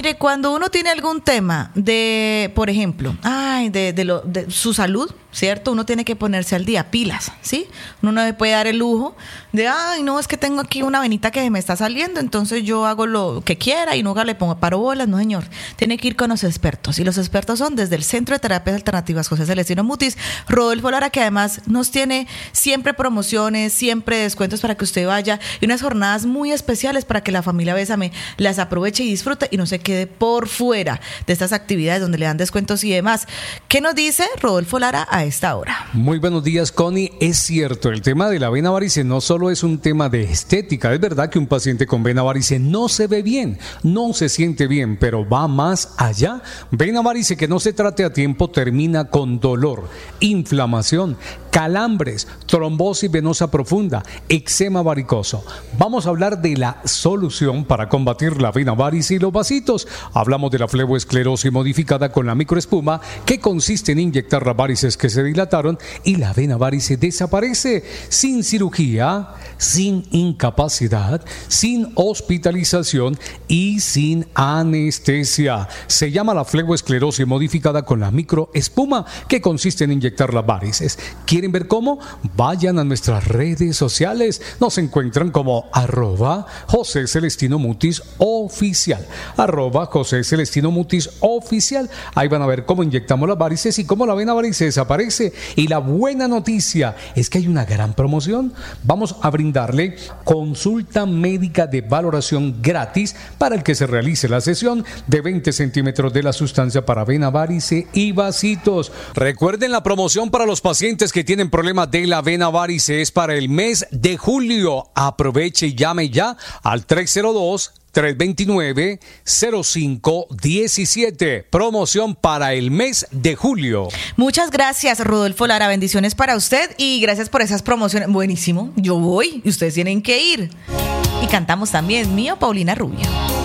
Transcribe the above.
Mire, cuando uno tiene algún tema de, por ejemplo, de su salud, ¿cierto? Uno tiene que ponerse al día, pilas, ¿sí? Uno no se puede dar el lujo de, no, es que tengo aquí una venita que me está saliendo, entonces yo hago lo que quiera y nunca le pongo paro bolas. No, señor. Tiene que ir con los expertos. Y los expertos son desde el Centro de Terapias Alternativas José Celestino Mutis, Rodolfo Lara, que además nos tiene siempre promociones, siempre descuentos para que usted vaya, y unas jornadas muy especiales para que la familia Bésame las aproveche y disfrute y no se quede por fuera de estas actividades donde le dan descuentos y demás. ¿Qué nos dice Rodolfo Lara a esta hora? Muy buenos días, Connie. Es cierto, el tema de la vena varice no solo es un tema de estética. Es verdad que un paciente con vena varice no se ve bien, no se siente bien, pero va más allá. Vena varice que no se trate a tiempo termina con dolor, inflamación, calambres, trombosis venosa profunda, eczema varicoso. Vamos a hablar de la solución para combatir la vena varice y los vasitos. Hablamos de la fleboesclerosis modificada con la microespuma, que consiste en inyectar las varices que se dilataron y la vena varice desaparece sin cirugía, sin incapacidad, sin hospitalización y sin anestesia. Se llama la fleboesclerosis modificada con la microespuma, que consiste en inyectar las varices. ¿Quieren ver cómo? Vayan a nuestras redes sociales. Nos encuentran como @José Celestino Mutis oficial. @José Celestino Mutis oficial. Ahí van a ver cómo inyectamos las varices y cómo la vena varice desaparece. Y la buena noticia es que hay una gran promoción. Vamos a brindarle consulta médica de valoración gratis para el que se realice la sesión de 20 centímetros de la sustancia para vena varice y vasitos. Recuerden, la promoción para los pacientes que tienen problemas de la vena varice es para el mes de julio. Aproveche y llame ya al 302-329-0517. Promoción para el mes de julio. Muchas gracias, Rodolfo Lara. Bendiciones para usted y gracias por esas promociones. Buenísimo. Yo voy y ustedes tienen que ir. Y cantamos también Mío Paulina Rubio.